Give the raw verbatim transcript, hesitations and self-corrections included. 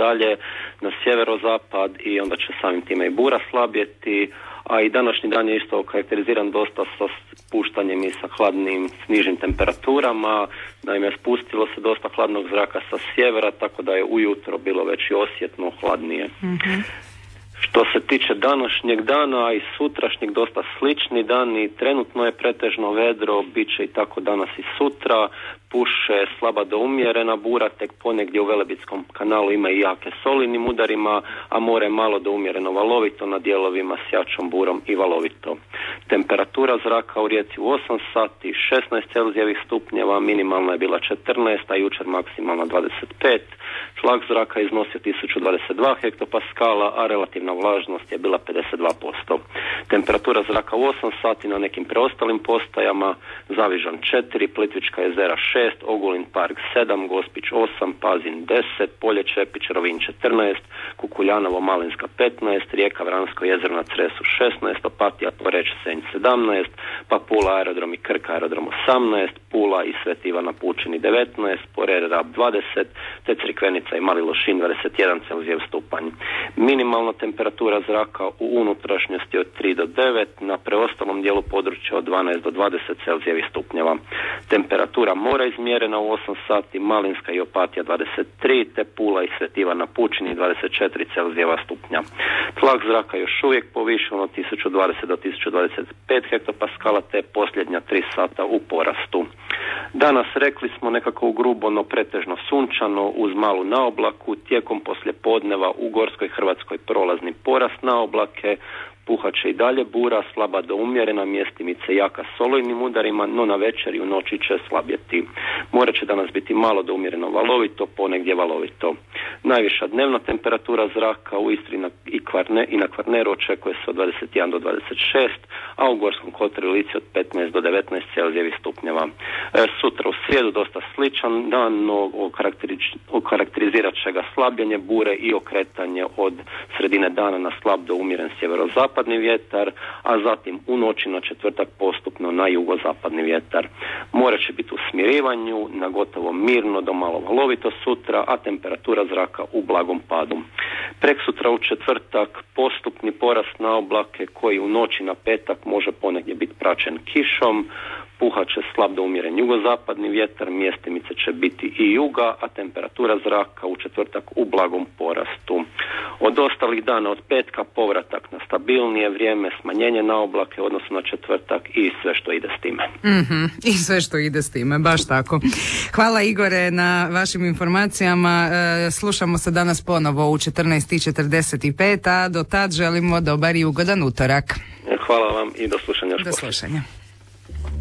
dalje na sjeverozapad i onda će samim time i bura slabjeti, a i današnji dan je isto karakteriziran dosta sa spuštanjem i sa hladnim, s nižim temperaturama. Naime, spustilo se dosta hladnog zraka sa sjevera, tako da je ujutro bilo već i osjetno hladnije. Mm-hmm. Što se tiče današnjeg dana i sutrašnjeg, dosta slični dan i trenutno je pretežno vedro, bit će i tako danas i sutra. Puše slaba do umjerena bura, tek ponegdje u Velebitskom kanalu ima i jake s olujnim udarima, a more malo do umjereno valovito na dijelovima s jačom burom i valovito. Temperatura zraka u Rijeci u osam sati šesnaest celzijevih stupnjeva, minimalna je bila četrnaest, a jučer maksimalna dvadeset pet. Tlak zraka iznosio tisuću dvadeset dva hektopaskala, a relativna vlažnost je bila pedeset dva posto. Temperatura zraka u osam sati na nekim preostalim postajama: Zavižan četiri, Plitvička jezera šest, Ogulin park sedam, Gospić osam, Pazin deset, Polje Čepić, Rovinj četrnaest, Kukuljanovo Malinska petnaest, Rijeka Vransko jezero na Cresu šesnaest, Opatija Poreč Senj sedamnaest, pa Pula aerodrom i Krka aerodrom osamnaest, Pula i Sveti Ivan na Pučini devetnaest, Porer Rab dvadeset, te Crikvenica i Mali Lošinj dvadeset jedan celzijev stupanj. Minimalna temperatura zraka u unutrašnjosti od tri do devet, na preostalom dijelu područja od dvanaest do dvadeset celzijevih stupnjeva. Temperatura mora izmjerena u osam sati: Malinska i Opatija dvadeset tri, te Pula i Sveti Ivan na Pučini dvadeset četiri celzijeva stupnja. Tlak zraka još uvijek povišen od tisuću dvadeset do tisuću dvadeset pet hektopaskala, te posljednja tri sata u porastu. Danas, rekli smo, nekako ugrubo, no pretežno sunčano uz malu naoblaku. Tijekom poslijepodneva u Gorskoj Hrvatskoj prolazni porast naoblake. Puhat će i dalje bura, slaba do umjerena, mjestimice jaka s olujnim udarima, no na večer i u noći će slabjeti. More će danas biti malo do umjereno valovito, ponegdje valovito. Najviša dnevna temperatura zraka u Istri i, Kvarne, i na Kvarneru očekuje se od dvadeset jedan do dvadeset šest, a u Gorskom kotaru i Lici od petnaest do devetnaest celzijevih stupnjeva. E, sutra u srijedu dosta sličan dan, no okarakterizirat će ga slabljenje bure i okretanje od sredine dana na slab do umjeren sjeverozapadni vjetar, a zatim u noći na četvrtak postupno na jugozapadni vjetar. More će biti u smirivanju, na gotovo mirno do malo valovito sutra, a temperatura zraka u blagom padu. Preksutra u četvrtak postupni porast na oblake koji u noći na petak može ponegdje biti praćen kišom. Puhat će slab do umjeren jugozapadni vjetar, mjestimice će biti i juga, a temperatura zraka u četvrtak u blagom porastu. Od ostalih dana od petka povratak na stabilnije vrijeme, smanjenje na oblake odnosno na četvrtak i sve što ide s time. Mm-hmm. I sve što ide s time, baš tako. Hvala Igore na vašim informacijama. E, slušamo se danas ponovo u četrnaest i četrdeset pet, a do tad želimo dobar i ugodan utorak. Hvala vam i do slušanja. Do slušanja.